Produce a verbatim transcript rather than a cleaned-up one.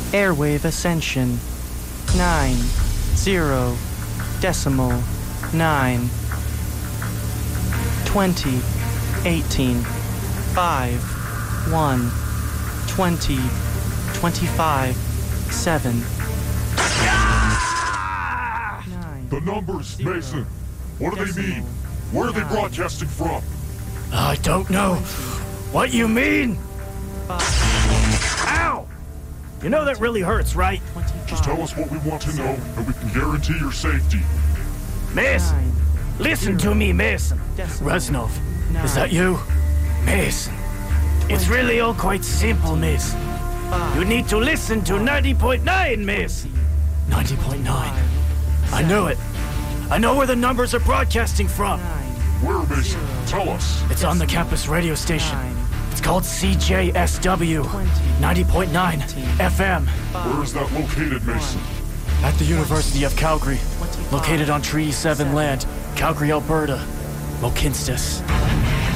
Airwave ascension. Nine. Zero. Decimal. Nine. Twenty. Eighteen. Five. One. Twenty. Twenty-five. Seven. The numbers, Mason. What do they mean? Where are they broadcasting from? I don't know what you mean. Ow! You know that really hurts, right? Just tell us what we want to know, and we can guarantee your safety. Mason, listen to me, Mason. Reznov, is that you? Mason, it's really all quite simple, Mason. You need to listen to ninety point nine, Mason. ninety point nine. I knew it. I know where the numbers are broadcasting from. Where, Mason? Tell us. It's on the campus radio station. It's called C J S W, ninety point nine F M. Where is that located, Mason? At the University of Calgary, located on Treaty seven land, Calgary, Alberta, Mohkinstsis.